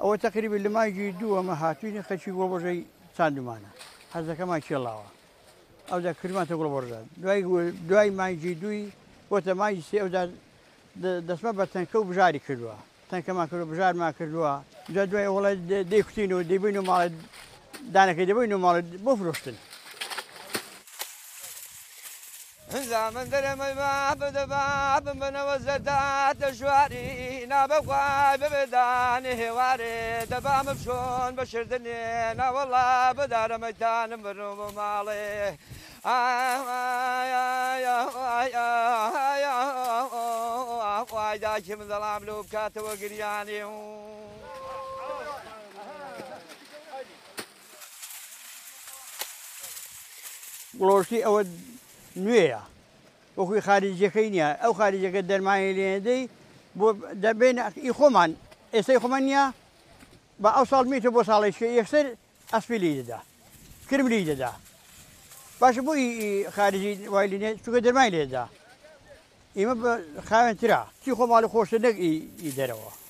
ئەوە تەقریبا لە مانگی دووەمە هاتووینە خەچی گۆڵبەژەی چاندمانە حەزەکەمان کێڵاوە ئەودا کردمانتە گوڵبەڕدان دوای مانگی دووی بۆتە مانگی سێ ئەودا دەستمە بە تەنکە و بژاری کردووە تەنکەمان کردو بژارمان کردووە دوای وڵای دەیکوتینەوە دەیبین و ماڵێت دانەکەی دەبین و ماڵێت بۆ فرۆشتن زامن دەرەمە بابم بنەوە زەرداتە ژواری نابەخوای ببدانێ هێوارێ دەبامە بچۆن بە شردنێ ناوەڵا بەدارەمەدانم بڕۆم بە ماڵێ ئای داکی من دەڵام لەو بکاتەوە گریانێ گڵۆشتی ئەوە نوێیە وەخوی خارجیەکەی نییە ئەو خارجەکە دەرمانی لێنەدەی بۆ دەبێن ئی خۆمان ئێستای خۆمان نییە بە ئەو ساڵ میتە بۆ ساڵێککە یەکسەر ئەسپیلی دەدا کرملی دەدا باشە بۆی خارجی وای لێنێ چونکە دەرمای لێدا ئێمە بە خاوێنترا چی خۆماڵی خۆشە نەک ئی دەرەوە